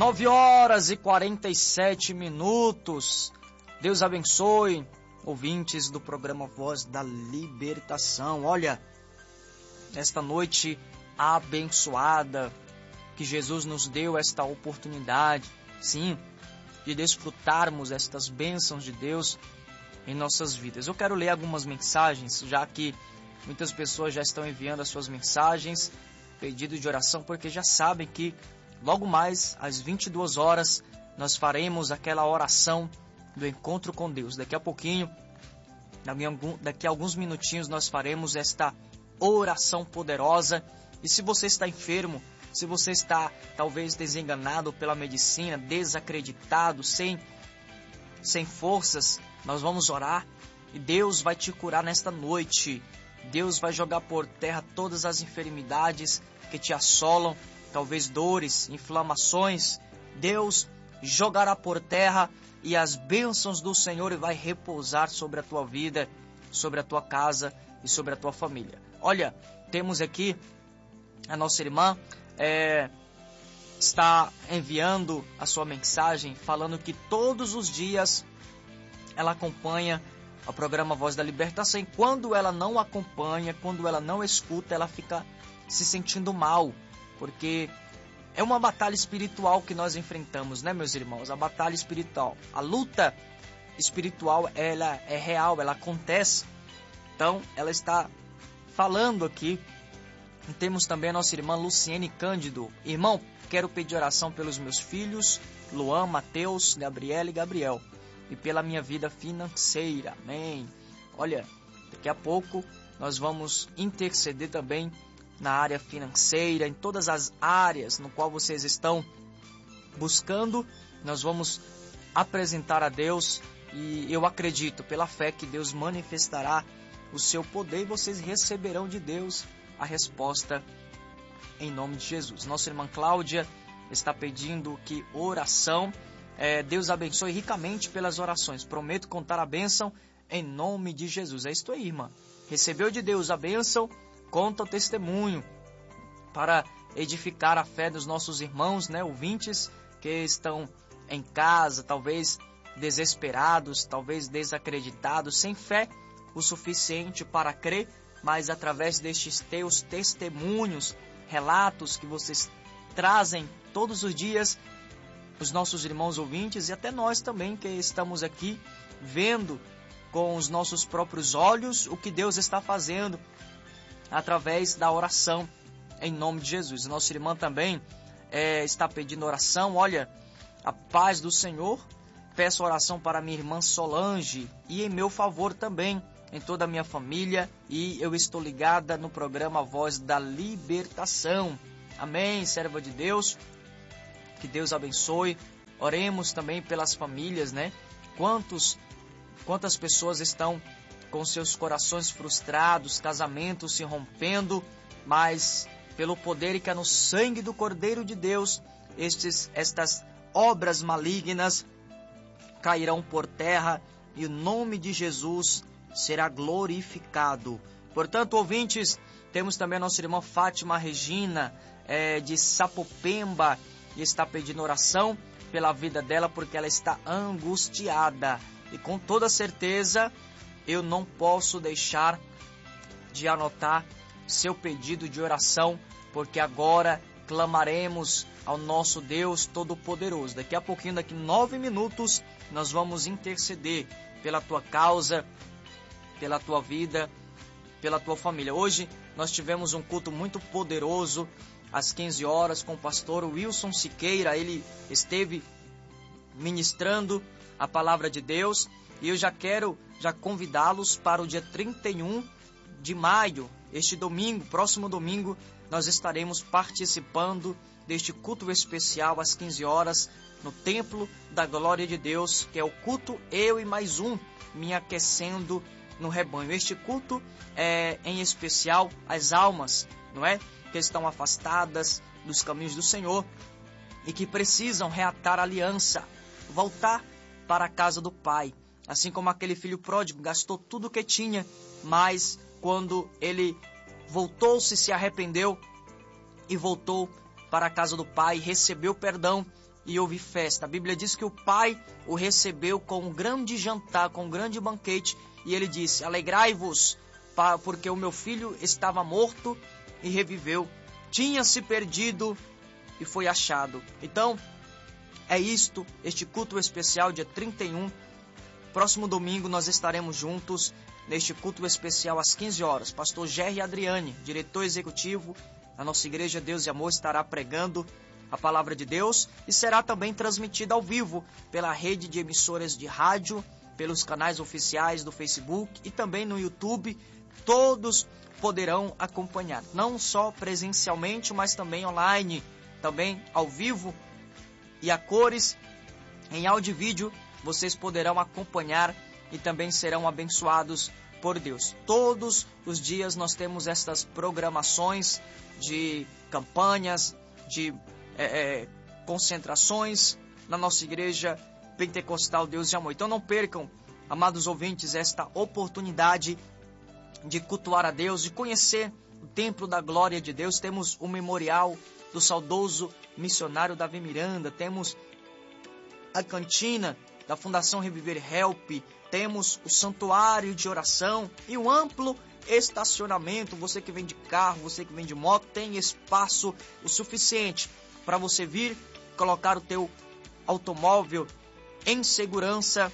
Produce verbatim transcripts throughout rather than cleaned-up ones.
nove horas e quarenta e sete minutos. Deus abençoe, ouvintes do programa Voz da Libertação. Olha, esta noite abençoada, que Jesus nos deu esta oportunidade, sim, de desfrutarmos estas bênçãos de Deus em nossas vidas. Eu quero ler algumas mensagens, já que muitas pessoas já estão enviando as suas mensagens, pedido de oração, porque já sabem que logo mais às vinte e duas horas nós faremos aquela oração do encontro com Deus. Daqui a pouquinho, daqui a alguns minutinhos, nós faremos esta oração poderosa. E se você está enfermo, se você está talvez desenganado pela medicina, desacreditado, sem, sem forças, nós vamos orar e Deus vai te curar nesta noite. Deus vai jogar por terra todas as enfermidades que te assolam, talvez dores, inflamações. Deus jogará por terra e as bênçãos do Senhor vai repousar sobre a tua vida, sobre a tua casa e sobre a tua família. Olha, temos aqui a nossa irmã, é, está enviando a sua mensagem falando que todos os dias ela acompanha o programa Voz da Libertação. E quando ela não acompanha, quando ela não escuta, ela fica se sentindo mal, porque é uma batalha espiritual que nós enfrentamos, né, meus irmãos? A batalha espiritual, a luta espiritual, ela é real, ela acontece. Então, ela está falando aqui. E temos também a nossa irmã Luciene Cândido. Irmão, quero pedir oração pelos meus filhos, Luan, Mateus, Gabriela e Gabriel, e pela minha vida financeira. Amém. Olha, daqui a pouco nós vamos interceder também na área financeira, em todas as áreas no qual vocês estão buscando. Nós vamos apresentar a Deus e eu acredito, pela fé, que Deus manifestará o seu poder e vocês receberão de Deus a resposta em nome de Jesus. Nossa irmã Cláudia está pedindo que oração. É, Deus abençoe ricamente pelas orações. Prometo contar a bênção em nome de Jesus. É isto aí, irmã. Recebeu de Deus a bênção, conta o testemunho para edificar a fé dos nossos irmãos, né, ouvintes que estão em casa, talvez desesperados, talvez desacreditados, sem fé o suficiente para crer, mas através destes teus testemunhos, relatos que vocês trazem todos os dias, os nossos irmãos ouvintes e até nós também que estamos aqui vendo com os nossos próprios olhos o que Deus está fazendo através da oração em nome de Jesus. Nossa irmã também é, está pedindo oração. Olha, a paz do Senhor. Peço oração para minha irmã Solange e em meu favor também, em toda a minha família, e eu estou ligada no programa Voz da Libertação. Amém, serva de Deus. Que Deus abençoe. Oremos também pelas famílias, né? Quantos, quantas pessoas estão com seus corações frustrados, casamentos se rompendo, mas pelo poder que há no sangue do Cordeiro de Deus, estes, estas obras malignas cairão por terra e o nome de Jesus será glorificado. Portanto, ouvintes, temos também a nossa irmã Fátima Regina, é, de Sapopemba, e está pedindo oração pela vida dela, porque ela está angustiada. E com toda certeza, eu não posso deixar de anotar seu pedido de oração, porque agora clamaremos ao nosso Deus Todo-Poderoso. Daqui a pouquinho, daqui nove minutos, nós vamos interceder pela tua causa, pela tua vida, pela tua família. Hoje nós tivemos um culto muito poderoso, às quinze horas, com o pastor Wilson Siqueira. Ele esteve ministrando a palavra de Deus e eu já quero já convidá-los para o dia trinta e um de maio, este domingo, próximo domingo, nós estaremos participando deste culto especial às quinze horas no Templo da Glória de Deus, que é o culto Eu e Mais Um, me aquecendo no rebanho. Este culto é em especial as almas, não é? Que estão afastadas dos caminhos do Senhor e que precisam reatar a aliança, voltar para a casa do Pai. Assim como aquele filho pródigo gastou tudo o que tinha, mas quando ele voltou-se, se arrependeu e voltou para a casa do Pai, recebeu perdão, e houve festa. A Bíblia diz que o pai o recebeu com um grande jantar, com um grande banquete, e ele disse: alegrai-vos, porque o meu filho estava morto e reviveu, tinha se perdido e foi achado. Então, é isto, este culto especial, dia trinta e um. Próximo domingo nós estaremos juntos neste culto especial às quinze horas. Pastor Gerry Adriane, diretor executivo da nossa Igreja Deus e Amor, estará pregando a palavra de Deus e será também transmitida ao vivo pela rede de emissoras de rádio, pelos canais oficiais do Facebook e também no YouTube. Todos poderão acompanhar, não só presencialmente, mas também online, também ao vivo e a cores, em áudio e vídeo, vocês poderão acompanhar e também serão abençoados por Deus. Todos os dias nós temos estas programações de campanhas, de é, é, concentrações na nossa Igreja Pentecostal Deus e Amor. Então não percam, amados ouvintes, esta oportunidade de cultuar a Deus, de conhecer o templo da glória de Deus. Temos o memorial do saudoso missionário Davi Miranda, temos a cantina da Fundação Reviver Help, temos o santuário de oração e um amplo estacionamento. Você que vem de carro, você que vem de moto, tem espaço o suficiente para você vir colocar o teu automóvel em segurança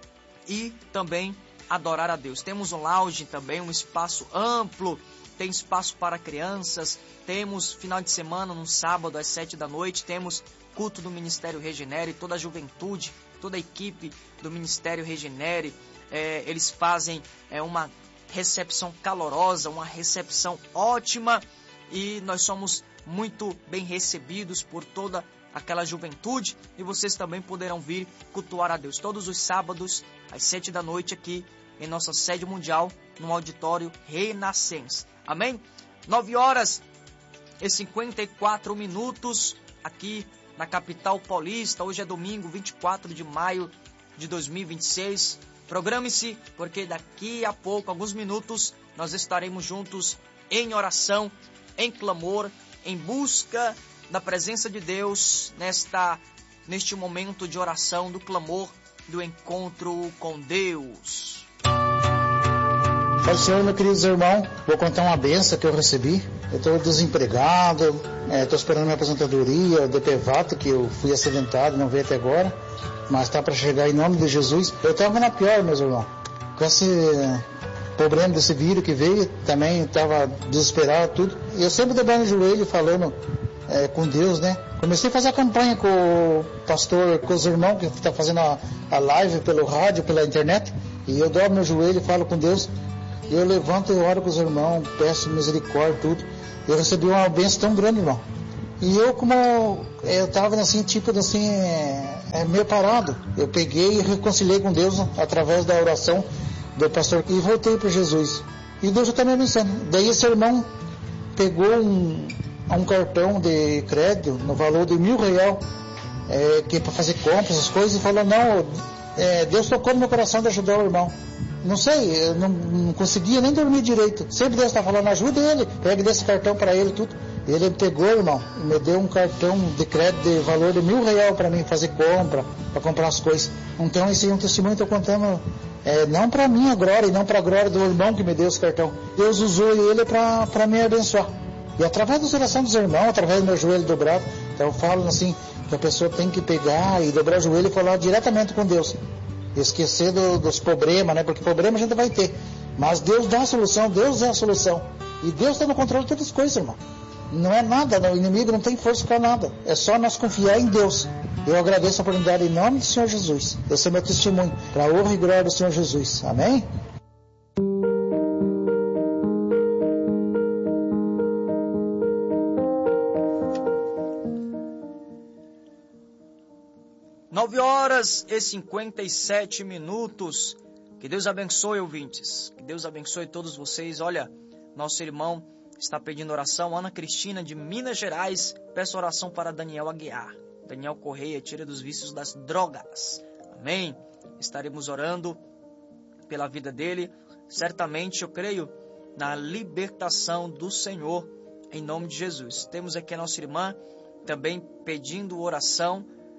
e também adorar a Deus. Temos um lounge também, um espaço amplo, tem espaço para crianças, temos final de semana, no sábado às sete da noite, temos culto do Ministério Regenere, toda a juventude, toda a equipe do Ministério Regenere, é, eles fazem é, uma recepção calorosa, uma recepção ótima, e nós somos muito bem recebidos por toda aquela juventude, e vocês também poderão vir cultuar a Deus todos os sábados às sete da noite aqui em nossa sede mundial, no auditório Renascença. Amém? nove horas e cinquenta e quatro minutos aqui na capital paulista. Hoje é domingo, vinte e quatro de maio de dois mil e vinte e seis. Programe-se, porque daqui a pouco, alguns minutos, nós estaremos juntos em oração, em clamor, em busca da presença de Deus nesta, neste momento de oração, do clamor, do encontro com Deus. Pai Senhor, meus queridos irmãos, vou contar uma benção que eu recebi. Eu estou desempregado, estou é, esperando minha aposentadoria, o D P V A T, que eu fui acidentado, não veio até agora, mas está para chegar em nome de Jesus. Eu estava na pior, meus irmãos, com esse problema desse vírus que veio, também estava desesperado, tudo. E eu sempre dobrando o joelho, falando é, com Deus, né? Comecei a fazer a campanha com o pastor, com os irmãos que está fazendo a, a live pelo rádio, pela internet, e eu dobro meu joelho e falo com Deus. Eu levanto e oro com os irmãos, peço misericórdia, tudo. Eu recebi uma bênção tão grande, irmão. E eu, como eu estava assim, tipo assim, é, é, meio parado, eu peguei e reconciliei com Deus através da oração do pastor e voltei para Jesus. E Deus está me abençoando. Daí esse irmão pegou um, um cartão de crédito no valor de mil real, é, que para fazer compras, essas coisas, e falou: não, é, Deus tocou no meu coração de ajudar o irmão. Não sei, eu não, não conseguia nem dormir direito. Sempre Deus está falando: ajuda ele, pegue desse cartão para ele, tudo. Ele pegou, irmão, e me deu um cartão de crédito de valor de mil real para mim fazer compra, para comprar as coisas. Então esse é um testemunho que eu estou contando, é, não para minha glória e não para a glória do irmão que me deu esse cartão. Deus usou ele para me abençoar. E através da oração dos irmãos, através do meu joelho dobrado, então eu falo assim, que a pessoa tem que pegar e dobrar o joelho e falar diretamente com Deus. Esquecer do, dos problemas, né? Porque problema a gente vai ter. Mas Deus dá a solução, Deus é a solução. E Deus está no controle de todas as coisas, irmão. Não é nada, o inimigo não tem força para nada. É só nós confiar em Deus. Eu agradeço a oportunidade em nome do Senhor Jesus. Esse é meu testemunho, para a honra e glória do Senhor Jesus. Amém? nove horas e cinquenta e sete minutos. Que Deus abençoe, ouvintes. Que Deus abençoe todos vocês. Olha, nosso irmão está pedindo oração. Ana Cristina, de Minas Gerais, peço oração para Daniel Aguiar. Daniel Correia, tira dos vícios das drogas. Amém? Estaremos orando pela vida dele. Certamente, eu creio na libertação do Senhor, em nome de Jesus. Temos aqui a nossa irmã também pedindo oração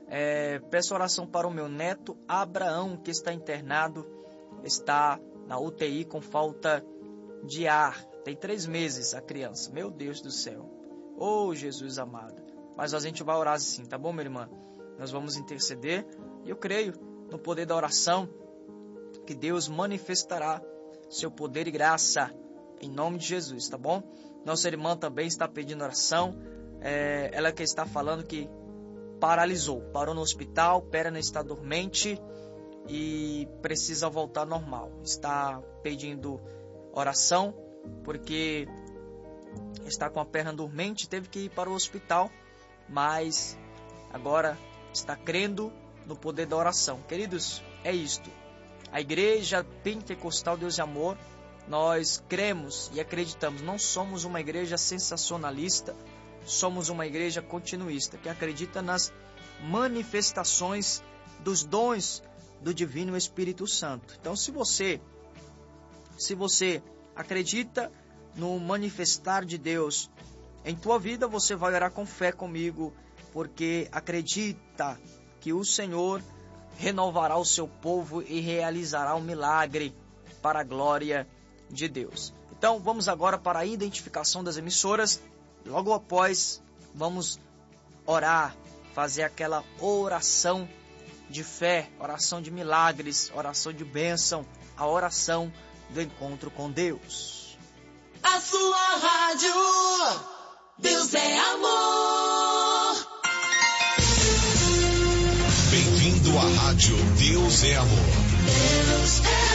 É, peço oração para o meu neto Abraão, que está internado, está na U T I com falta de ar. Tem três meses a criança. Meu Deus do céu. Oh, Jesus amado. Mas a gente vai orar assim, tá bom, minha irmã? Nós vamos interceder. E eu creio no poder da oração, que Deus manifestará seu poder e graça em nome de Jesus, tá bom? Nossa irmã também está pedindo oração. É, ela que está falando que paralisou, parou no hospital, perna está dormente e precisa voltar ao normal. Está pedindo oração porque está com a perna dormente, teve que ir para o hospital, mas agora está crendo no poder da oração. Queridos, é isto. A Igreja Pentecostal Deus e Amor, nós cremos e acreditamos. Não somos uma igreja sensacionalista, somos uma igreja continuista, que acredita nas manifestações dos dons do Divino Espírito Santo. Então, se você, se você acredita no manifestar de Deus em tua vida, você vai orar com fé comigo, porque acredita que o Senhor renovará o seu povo e realizará um milagre para a glória de Deus. Então, vamos agora para a identificação das emissoras. Logo após, vamos orar, fazer aquela oração de fé, oração de milagres, oração de bênção, a oração do encontro com Deus. A sua rádio, Deus é amor. Bem-vindo à rádio Deus é amor. Deus é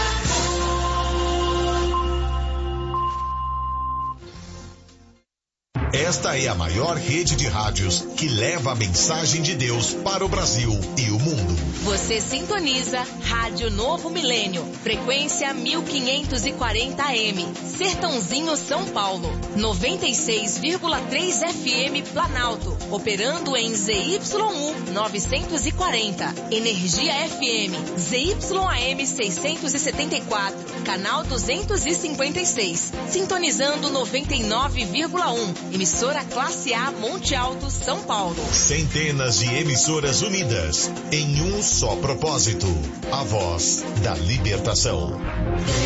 Esta é a maior rede de rádios que leva a mensagem de Deus para o Brasil e o mundo. Você sintoniza Rádio Novo Milênio, frequência mil quinhentos e quarenta A M, Sertãozinho, São Paulo, noventa e seis vírgula três F M Planalto, operando em Z Y U novecentos e quarenta, Energia F M, Z Y A M seiscentos e setenta e quatro, canal duzentos e cinquenta e seis, sintonizando noventa e nove vírgula um, emissora Classe A Monte Alto, São Paulo. Centenas de emissoras unidas em um só propósito, a voz da libertação.